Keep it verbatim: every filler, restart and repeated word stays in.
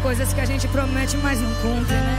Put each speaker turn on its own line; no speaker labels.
coisas que a gente promete, mas não cumpre, né?